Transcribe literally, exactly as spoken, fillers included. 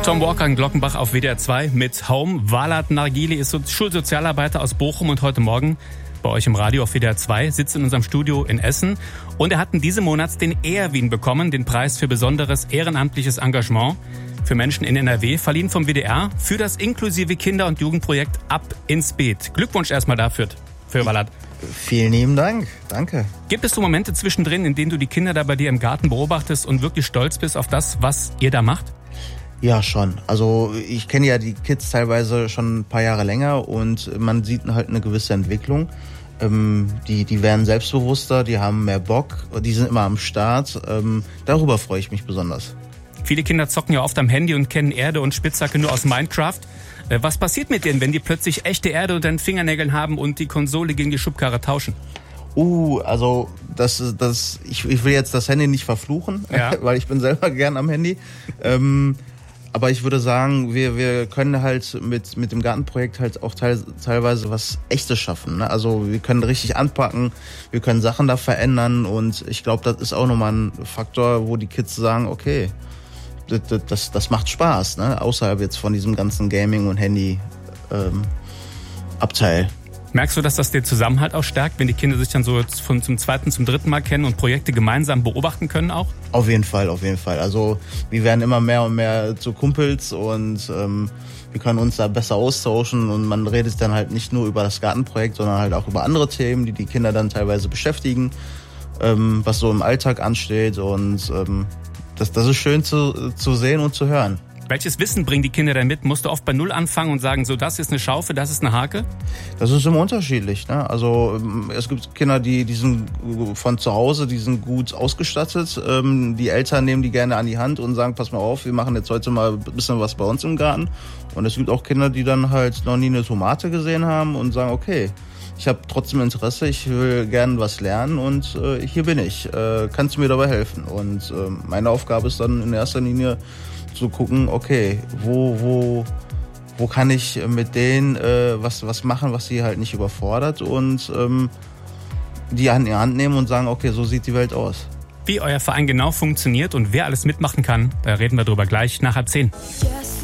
Tom Walker in Glockenbach auf W D R zwei mit Home. Valat Nargili ist Schulsozialarbeiter aus Bochum und heute Morgen bei euch im Radio auf W D R zwei, sitzt in unserem Studio in Essen. Und er hat in diesem Monat den Ehrwin bekommen, den Preis für besonderes ehrenamtliches Engagement für Menschen in N R W, verliehen vom W D R für das inklusive Kinder- und Jugendprojekt Ab ins Beet. Glückwunsch erstmal dafür, für Valat. Vielen lieben Dank, danke. Gibt es so Momente zwischendrin, in denen du die Kinder da bei dir im Garten beobachtest und wirklich stolz bist auf das, was ihr da macht? Ja, schon. Also ich kenne ja die Kids teilweise schon ein paar Jahre länger und man sieht halt eine gewisse Entwicklung. Ähm, die, die werden selbstbewusster, die haben mehr Bock, die sind immer am Start. Ähm, darüber freue ich mich besonders. Viele Kinder zocken ja oft am Handy und kennen Erde und Spitzhacke nur aus Minecraft. Äh, was passiert mit denen, wenn die plötzlich echte Erde unter den Fingernägeln haben und die Konsole gegen die Schubkarre tauschen? Uh, also das, das, ich, ich will jetzt das Handy nicht verfluchen, ja. Weil ich bin selber gern am Handy. Ähm, Aber ich würde sagen, wir, wir können halt mit, mit dem Gartenprojekt halt auch teil, teilweise was Echtes schaffen. Ne? Also wir können richtig anpacken, wir können Sachen da verändern und ich glaube, das ist auch nochmal ein Faktor, wo die Kids sagen, okay, das, das, das macht Spaß, ne? Außerhalb jetzt von diesem ganzen Gaming- und Handy-Abteil. Ähm, Merkst du, dass das den Zusammenhalt auch stärkt, wenn die Kinder sich dann so von zum zweiten, zum dritten Mal kennen und Projekte gemeinsam beobachten können auch? Auf jeden Fall, auf jeden Fall. Also wir werden immer mehr und mehr zu Kumpels und ähm, wir können uns da besser austauschen und man redet dann halt nicht nur über das Gartenprojekt, sondern halt auch über andere Themen, die die Kinder dann teilweise beschäftigen, ähm, was so im Alltag ansteht und ähm, das, das ist schön zu, zu sehen und zu hören. Welches Wissen bringen die Kinder denn mit? Musst du oft bei Null anfangen und sagen, so das ist eine Schaufel, das ist eine Hake? Das ist immer unterschiedlich. Ne? Also es gibt Kinder, die, die sind von zu Hause, die sind gut ausgestattet. Ähm, die Eltern nehmen die gerne an die Hand und sagen, pass mal auf, wir machen jetzt heute mal ein bisschen was bei uns im Garten. Und es gibt auch Kinder, die dann halt noch nie eine Tomate gesehen haben und sagen, okay, ich habe trotzdem Interesse, ich will gerne was lernen und äh, hier bin ich. Äh, kannst du mir dabei helfen? Und äh, meine Aufgabe ist dann in erster Linie, zu gucken, okay, wo, wo, wo kann ich mit denen äh, was, was machen, was sie halt nicht überfordert und ähm, die an die Hand nehmen und sagen, okay, so sieht die Welt aus. Wie euer Verein genau funktioniert und wer alles mitmachen kann, da reden wir drüber gleich nach halb zehn. Yes.